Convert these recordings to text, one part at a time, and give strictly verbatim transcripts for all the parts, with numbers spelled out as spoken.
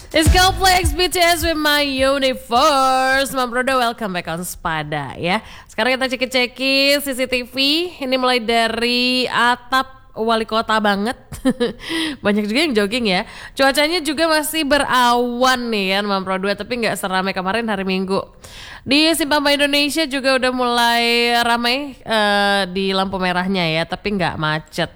It's Coldplay X B T S with My Universe. Mam Brodo, welcome back on Spada ya. Sekarang kita cek-cekin C C T V. Ini mulai dari atap wali kota banget. Banyak juga yang jogging ya. Cuacanya juga masih berawan nih kan Mam Brodo, tapi gak seramai kemarin hari Minggu. Di Simpang Bank Indonesia juga udah mulai ramai uh, di lampu merahnya ya, tapi gak macet.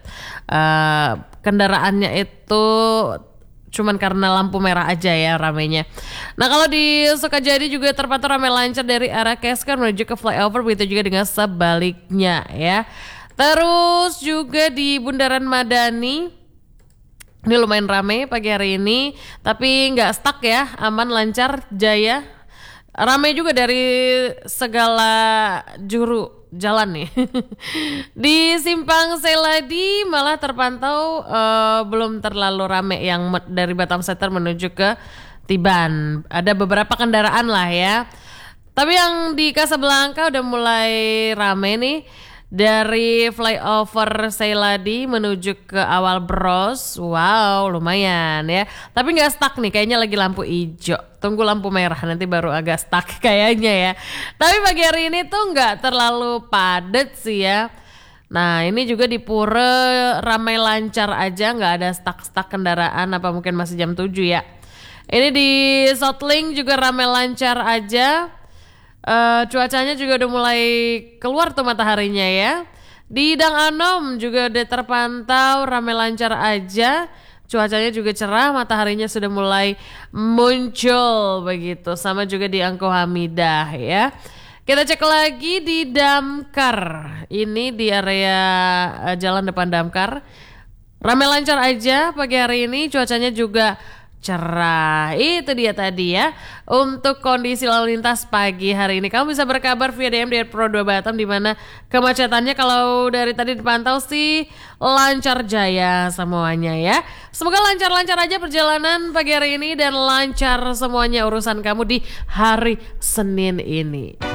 Uh, kendaraannya itu cuman karena lampu merah aja ya ramainya. Nah kalau di Sukajadi juga terpantau ramai lancar dari arah Kesker menuju ke flyover, begitu juga dengan sebaliknya ya. Terus juga di Bundaran Madani ini lumayan ramai pagi hari ini, tapi nggak stuck ya, aman lancar jaya. Ramai juga dari segala juru jalan nih. Di Simpang Seladi malah terpantau uh, belum terlalu rame yang dari Batam Center menuju ke Tiban. Ada beberapa kendaraan lah ya. Tapi yang di Kasablanka udah mulai rame nih. Dari flyover Seladi menuju ke awal Bros. Wow, lumayan ya. Tapi gak stuck nih, kayaknya lagi lampu hijau. Tunggu lampu merah nanti baru agak stuck kayaknya ya. Tapi pagi hari ini tuh gak terlalu padat sih ya. Nah ini juga di Pura ramai lancar aja, gak ada stuck-stuck kendaraan, apa mungkin masih jam tujuh ya. Ini di Southling juga ramai lancar aja. Uh, cuacanya juga udah mulai keluar tuh mataharinya ya. Di Dang Anom juga udah terpantau ramai lancar aja. Cuacanya juga cerah, mataharinya sudah mulai muncul begitu. Sama juga di Angko Hamidah ya. Kita cek lagi di Damkar. Ini di area uh, jalan depan Damkar. Ramai lancar aja pagi hari ini, cuacanya juga cerah. Itu dia tadi ya untuk kondisi lalu lintas pagi hari ini. Kamu bisa berkabar via D M di Pro dua Batam, di mana kemacetannya kalau dari tadi dipantau sih lancar jaya semuanya ya. Semoga lancar-lancar aja perjalanan pagi hari ini dan lancar semuanya urusan kamu di hari Senin ini.